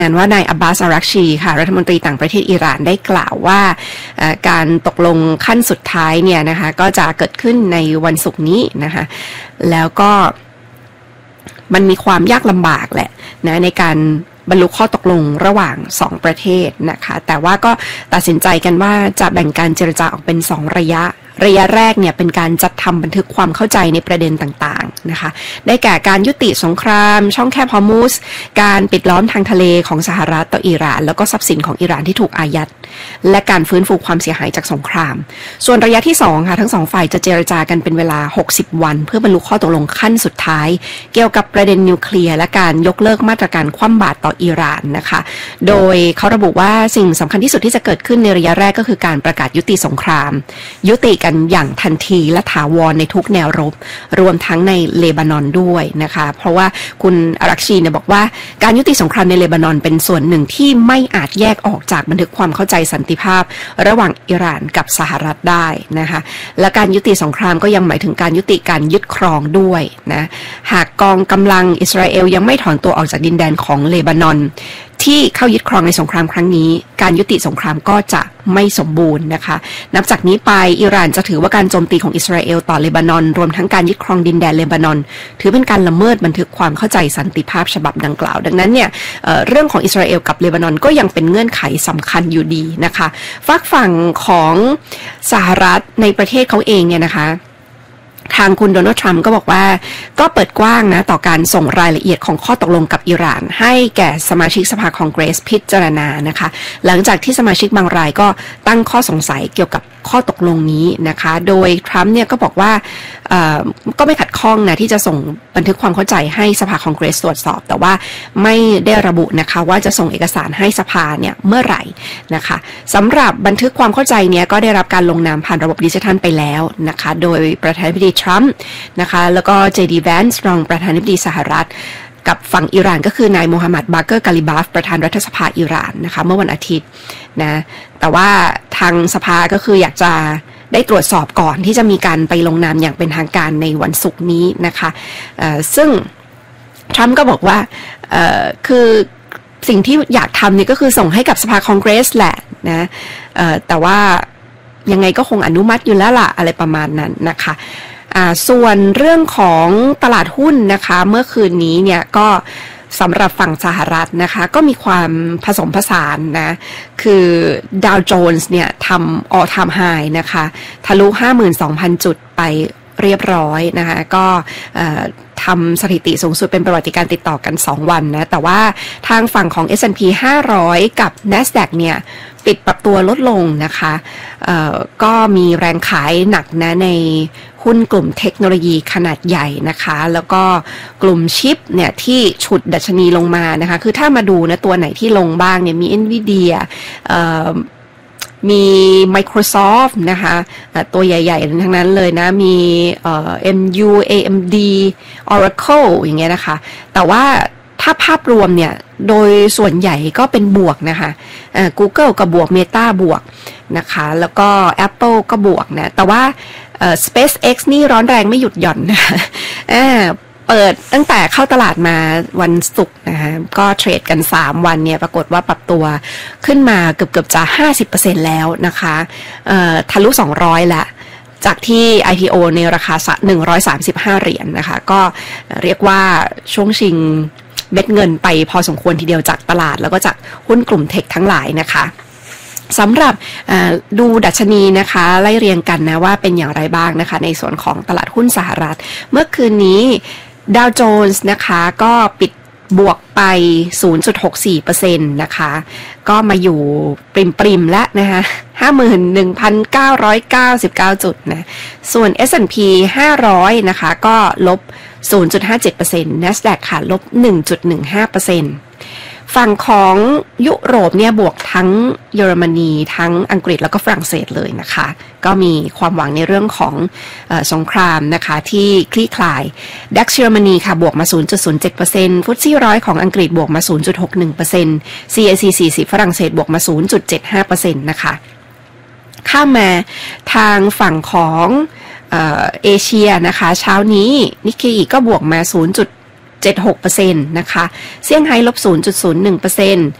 งานว่านายอับบาส อารักชีค่ะรัฐมนตรีต่างประเทศอิหร่านได้กล่าวว่าการตกลงขั้นสุดท้ายเนี่ยนะคะก็จะเกิดขึ้นในวันศุกร์นี้นะคะแล้วก็มันมีความยากลำบากแหละนะในการบรรลุข้อตกลงระหว่าง2ประเทศนะคะแต่ว่าก็ตัดสินใจกันว่าจะแบ่งการเจรจาออกเป็น2ระยะแรกเนี่ยเป็นการจัดทำบันทึกความเข้าใจในประเด็นต่างๆนะคะได้แก่การยุติสงครามช่องแคบฮอร์มุซการปิดล้อมทางทะเลของสหรัฐต่ออิหร่านแล้วก็ทรัพย์สินของอิหร่านที่ถูกอายัดและการฟื้นฟูความเสียหายจากสงครามส่วนระยะที่2ค่ะทั้ง2ฝ่ายจะเจรจากันเป็นเวลา60วันเพื่อบรรลุข้อตกลงขั้นสุดท้ายเกี่ยวกับประเด็นนิวเคลียร์และการยกเลิกมาตรการคว่ำบาตรต่ออิหร่านนะคะโดยเขาระบุว่าสิ่งสำคัญที่สุดที่จะเกิดขึ้นในระยะแรกก็คือการประกาศยุติสงครามยุติกันอย่างทันทีและถาวรในทุกแนวรบรวมทั้งในเลบานอนด้วยนะคะเพราะว่าคุณอารักชีเนี่ยบอกว่าการยุติสงครามในเลบานอนเป็นส่วนหนึ่งที่ไม่อาจแยกออกจากบันทึกความเข้าใจสันติภาพระหว่างอิหร่านกับสหรัฐได้นะคะและการยุติสงครามก็ยังหมายถึงการยุติการยึดครองด้วยนะหากกองกำลังอิสราเอลยังไม่ถอนตัวออกจากดินแดนของเลบานอนที่เข้ายึดครองในสงครามครั้งนี้การยุติสงครามก็จะไม่สมบูรณ์นะคะนับจากนี้ไปอิหร่านจะถือว่าการโจมตีของอิสราเอลต่อเลบานอนรวมทั้งการยึดครองดินแดนเลบานอนถือเป็นการละเมิดบันทึกความเข้าใจสันติภาพฉบับดังกล่าวดังนั้นเนี่ยเรื่องของอิสราเอลกับเลบานอนก็ยังเป็นเงื่อนไขสำคัญอยู่ดีนะคะฝากฝั่งของสหรัฐในประเทศเขาเองเนี่ยนะคะทางคุณโดนัลด์ทรัมป์ก็บอกว่าก็เปิดกว้างนะต่อการส่งรายละเอียดของข้อตกลงกับอิหร่านให้แก่สมาชิกสภาคองเกรสพิจารณานะคะหลังจากที่สมาชิกบางรายก็ตั้งข้อสงสัยเกี่ยวกับข้อตกลงนี้นะคะโดยทรัมป์เนี่ยก็บอกว่าก็ไม่ขัดข้องนะที่จะส่งบันทึกความเข้าใจให้สภาคองเกรสตรวจสอบแต่ว่าไม่ได้ระบุนะคะว่าจะส่งเอกสารให้สภาเนี่ยเมื่อไหร่นะคะสำหรับบันทึกความเข้าใจเนี่ยก็ได้รับการลงนามผ่านระบบดิจิทัลไปแล้วนะคะโดยประธานาธิบดีทรัมป์นะคะแล้วก็เจดีแวนส์รองประธานาธิบดีสหรัฐกับฝั่งอิหร่านก็คือนายโมฮัมหมัดบาเกอร์กาลิบาฟประธานรัฐสภาอิหร่านนะคะเมื่อวันอาทิตย์นะแต่ว่าทางสภาก็คืออยากจะได้ตรวจสอบก่อนที่จะมีการไปลงนามอย่างเป็นทางการในวันศุกร์นี้นะคะซึ่งทรัมป์ก็บอกว่าคือสิ่งที่อยากทำเนี่ยก็คือส่งให้กับสภาคองเกรสแหละนะแต่ว่ายังไงก็คงอนุมัติอยู่แล้วล่ะอะไรประมาณนั้นนะคะส่วนเรื่องของตลาดหุ้นนะคะเมื่อคืนนี้เนี่ยก็สำหรับฝั่งสหรัฐนะคะก็มีความผสมผสานนะคือดาวโจนส์เนี่ยทำall time highนะคะทะลุ 52,000 จุดไปเรียบร้อยนะคะก็ทำสถิติสูงสุดเป็นประวัติการติดต่อกัน2วันนะแต่ว่าทางฝั่งของ S&P 500 กับ NASDAQ เนี่ยปิดปรับตัวลดลงนะคะก็มีแรงขายหนักนะในหุ้นกลุ่มเทคโนโลยีขนาดใหญ่นะคะแล้วก็กลุ่มชิปเนี่ยที่ฉุดดัชนีลงมานะคะคือถ้ามาดูนะตัวไหนที่ลงบ้างเนี่ยมี Nvidiaมี Microsoft นะคะตัวใหญ่ๆทั้งนั้นเลยนะมีMU AMD Oracle อย่างเงี้ยนะคะแต่ว่าถ้าภาพรวมเนี่ยโดยส่วนใหญ่ก็เป็นบวกนะคะGoogle ก็บวก Meta บวกนะคะแล้วก็ Apple ก็บวกนะแต่ว่าSpaceX นี่ร้อนแรงไม่หยุดหย่อนนะคะเปิดตั้งแต่เข้าตลาดมาวันศุกร์นะคะก็เทรดกัน3วันเนี่ยปรากฏว่าปรับตัวขึ้นมาเกือบจะ 50% แล้วนะคะทะลุ200แล้วจากที่ IPO ในราคา$135นะคะก็เรียกว่าช่วงชิงเม็ดเงินไปพอสมควรทีเดียวจากตลาดแล้วก็จากหุ้นกลุ่มเทคทั้งหลายนะคะสำหรับดูดัชนีนะคะไล่เรียงกันนะว่าเป็นอย่างไรบ้างนะคะในส่วนของตลาดหุ้นสหรัฐเมื่อคืนนี้ดาวโจนส์นะคะก็ปิดบวกไป 0.64% นะคะก็มาอยู่ปริมแล้วนะคะ 51,999 จุดนะส่วน S&P 500 นะคะก็ลบ 0.57% NASDAQ ค่ะลบ 1.15%ฝั่งของยุโรปเนี่ยบวกทั้งเยอรมนีทั้งอังกฤษแล้วก็ฝรั่งเศสเลยนะคะก็มีความหวังในเรื่องของสงครามนะคะที่คลี่คลาย DAX เยอรมนีค่ะบวกมา 0.07% FTSE 100ของอังกฤษบวกมา 0.61% CAC 40ฝรั่งเศสบวกมา 0.75% นะคะข้ามมาทางฝั่งของเอเชียนะคะเช้านี้นิกเกอิก็บวกมา 0.76% นะคะเซี่ยงไฮ้ลบ 0.01%